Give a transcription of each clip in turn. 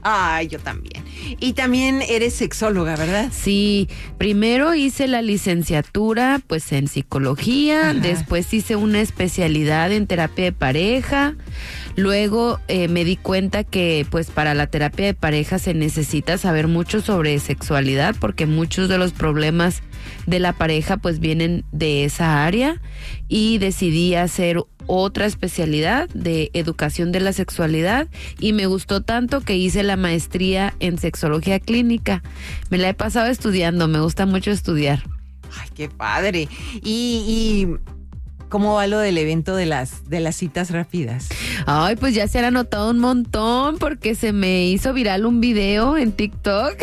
Ay, yo también. Y también eres sexóloga, ¿verdad? Sí, primero hice la licenciatura pues en psicología, Ajá. después hice una especialidad en terapia de pareja, luego me di cuenta que pues para la terapia de pareja se necesita saber mucho sobre sexualidad porque muchos de los problemas de la pareja pues vienen de esa área y decidí hacer otra especialidad de educación de la sexualidad y me gustó tanto que hice la maestría en sexología clínica. Me la he pasado estudiando, me gusta mucho estudiar. Ay, qué padre. Y ¿cómo va lo del evento de las citas rápidas? Ay, pues ya se han anotado un montón porque se me hizo viral un video en TikTok.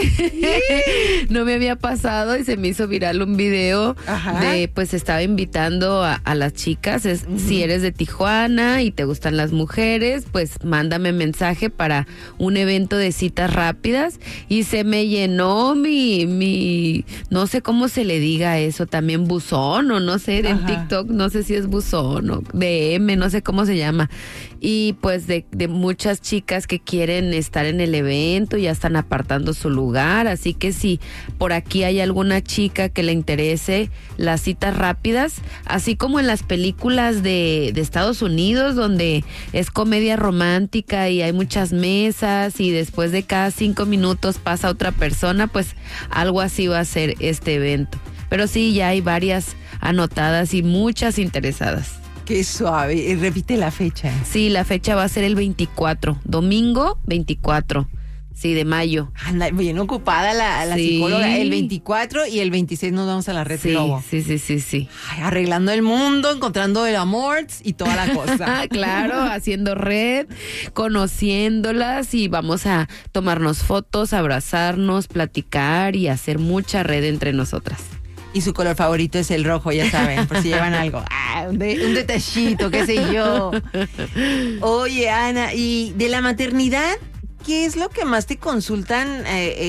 No me había pasado y se me hizo viral un video. Ajá. De, pues estaba invitando a las chicas. Si eres de Tijuana y te gustan las mujeres, pues mándame mensaje para un evento de citas rápidas. Y se me llenó mi no sé cómo se le diga eso, también buzón o no sé, en Ajá. TikTok, no sé si es buzón o DM, no sé cómo se llama. Y pues de muchas chicas que quieren estar en el evento, ya están apartando su lugar, así que si por aquí hay alguna chica que le interese las citas rápidas, así como en las películas de Estados Unidos, donde es comedia romántica y hay muchas mesas y después de cada 5 minutos pasa otra persona, pues algo así va a ser este evento. Pero sí, ya hay varias anotadas y muchas interesadas. Qué suave. Repite la fecha. Sí, la fecha va a ser el 24, domingo 24, sí, de mayo. Anda bien ocupada la Sí. psicóloga. El 24 y el 26 nos vamos a la Red Sí, Globo. sí. Ay, arreglando el mundo, encontrando el amor y toda la cosa. Claro, haciendo red, conociéndolas y vamos a tomarnos fotos, abrazarnos, platicar y hacer mucha red entre nosotras. Y su color favorito es el rojo, ya saben, por si llevan algo. Un detallito, qué sé yo. Oye, Ana, y de la maternidad, ¿qué es lo que más te consultan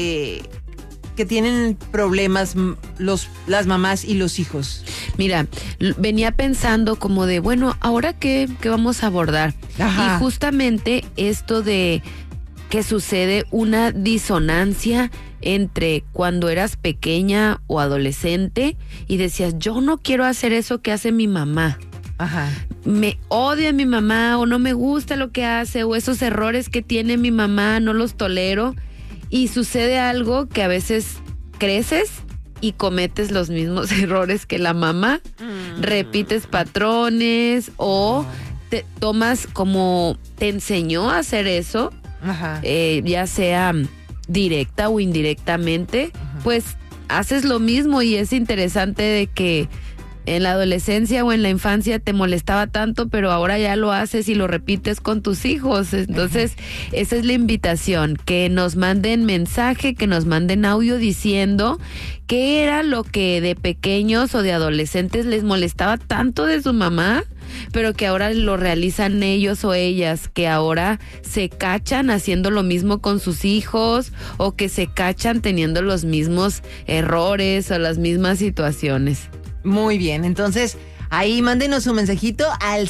que tienen problemas las mamás y los hijos? Mira, venía pensando como de, bueno, ¿ahora qué vamos a abordar? Ajá. Y justamente esto de que sucede una disonancia entre cuando eras pequeña o adolescente y decías, yo no quiero hacer eso que hace mi mamá. Ajá. Me odia mi mamá o no me gusta lo que hace o esos errores que tiene mi mamá, no los tolero. Y sucede algo que a veces creces y cometes los mismos errores que la mamá, repites patrones o te tomas como te enseñó a hacer eso, Ajá. ya sea directa o indirectamente, pues haces lo mismo y es interesante de que en la adolescencia o en la infancia te molestaba tanto, pero ahora ya lo haces y lo repites con tus hijos. Entonces, esa es la invitación, que nos manden mensaje, que nos manden audio diciendo qué era lo que de pequeños o de adolescentes les molestaba tanto de su mamá, pero que ahora lo realizan ellos o ellas, que ahora se cachan haciendo lo mismo con sus hijos o que se cachan teniendo los mismos errores o las mismas situaciones. Muy bien, entonces ahí mándenos un mensajito al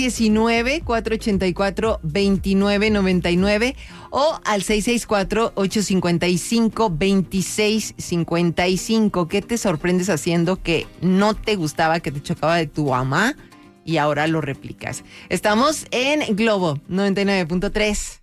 619-484-2999 o al 664-855-2655. ¿Qué te sorprendes haciendo que no te gustaba, que te chocaba de tu mamá y ahora lo replicas? Estamos en Globo 99.3.